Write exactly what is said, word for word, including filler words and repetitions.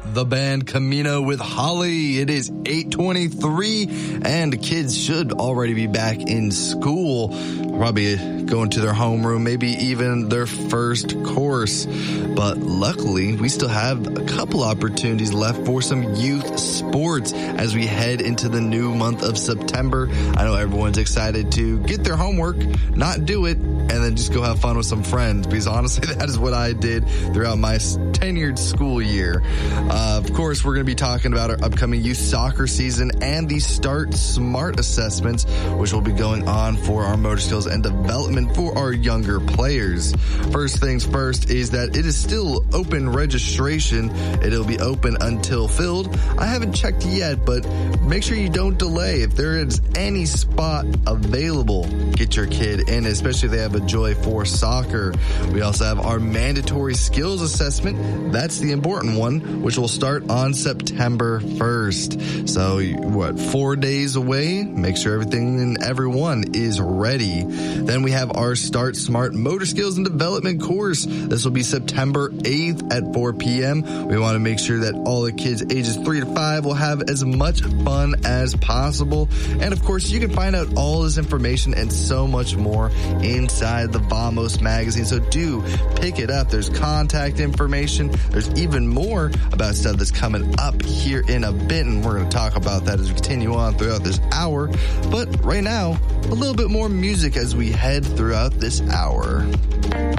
the band Camino with Holly. It is eight twenty-three and kids should already be back in school, probably going to their homeroom, maybe even their first course. But luckily, we still have a couple opportunities left for some youth sports as we head into the new month of September. I know everyone's excited to get their homework, not do it, and then just go have fun with some friends, because honestly, that is what I did throughout my tenured school year. Uh, of course, we're going to be talking about our upcoming youth soccer season and the Start Smart assessments, which will be going on for our motor skills and development for our younger players. First things first is that it is still open registration. It'll be open until filled. I haven't checked yet, but make sure you don't delay. If there is any spot available, get your kid in, especially if they have a joy for soccer. We also have our mandatory skills assessment. That's the important one, which will start on September first. So, what, four days away? Make sure everything and everyone is ready. Then we have our Start Smart Motor Skills and Development course. This will be September eighth at four p.m. We want to make sure that all the kids ages three to five will have as much fun as possible. And of course, you can find out all this information and so much more inside the Vamos magazine. So do pick it up. There's contact information. There's even more about stuff that's coming up here in a bit, and we're going to talk about that as we continue on throughout this hour. But right now, a little bit more music as we head throughout this hour.